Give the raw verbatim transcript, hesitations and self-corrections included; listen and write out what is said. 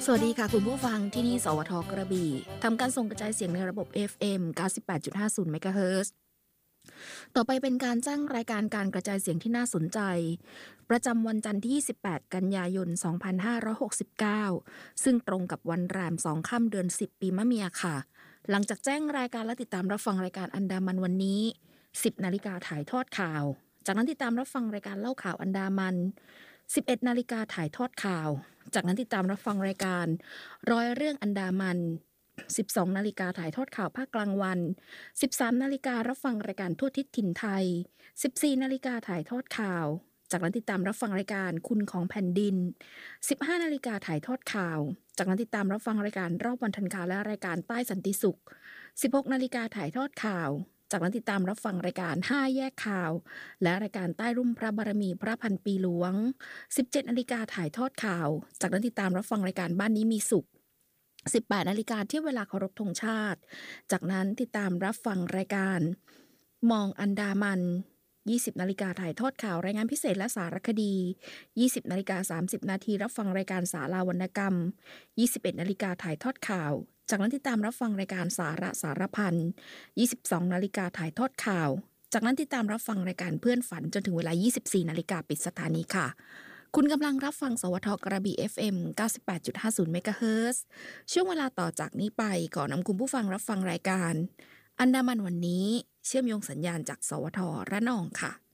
สวัสดีค่ะคุณผู้ฟังที่นี่สวทกระบี่ทำการส่งกระจายเสียงในระบบ เอฟ เอ็ม เก้าสิบแปดจุดห้าศูนย์ เมกะเฮิรตซ์ต่อไปเป็นการแจ้งรายการการกระจายเสียงที่น่าสนใจประจำวันจันทร์ที่ยี่สิบแปดกันยายนสองพันห้าร้อยหกสิบเก้าซึ่งตรงกับวันแรมสองค่ำเดือนสิบปีมะเมียค่ะหลังจากแจ้งรายการและติดตามรับฟังรายการอันดามันวันนี้สิบนาฬิกาถ่ายทอดข่าวจากนั้นติดตามรับฟังรายการเล่าข่าวอันดามันสิบเอ็ดนาฬิกาถ่ายทอดข่าวจากนั้นติดตามรับฟังรายการร้อยเรื่องอันดามันสิบสองนาฬิกาถ่ายทอดข่าวภาคกลางวันสิบสามนาฬิการับฟังรายการทั่วทิศถิ่นไทยสิบสี่นาฬิกาถ่ายทอดข่าวจากนั้นติดตามรับฟังรายการคุณของแผ่นดินสิบห้านาฬิกาถ่ายทอดข่าวจากนั้นติดตามรับฟังรายการรอบวันทันข่าวและรายการใต้สันติสุขสิบหกนาฬิกาถ่ายทอดข่าวจากนั้นติดตามรับฟังรายการห้าแยกข่าวและรายการใต้ร่มพระบารมีพระพันปีหลวงสิบเจ็ดนาฬิกาถ่ายทอดข่าวจากนั้นติดตามรับฟังรายการบ้านนี้มีสุขสิบแปดนาฬิกาเที่ยงเวลาเคารพธงชาติจากนั้นติดตามรับฟังรายการมองอันดามันยี่สิบนาฬิกาถ่ายทอดข่าวรายงานพิเศษและสารคดียี่สิบนาฬิกาสามสิบนาทีรับฟังรายการสารา วรรณกรรมยี่สิบเอ็ดนาฬิกาถ่ายทอดข่าวจากนั้นติดตามรับฟังรายการสาระสารพันยี่สิบสองนาฬิกาถ่ายทอดข่าวจากนั้นติดตามรับฟังรายการเพื่อนฝันจนถึงเวลายี่สิบสี่นาฬิกาปิดสถานีค่ะคุณกำลังรับฟังสวทกระบี่ เอฟ เอ็ม เก้าสิบแปดจุดห้าศูนย์ เมกะเฮิรตซ์ช่วงเวลาต่อจากนี้ไปขอนำคุณผู้ฟังรับฟังรายการอันดามันวันนี้เชื่อมโยงสัญญาณจากสวทระนองค่ะ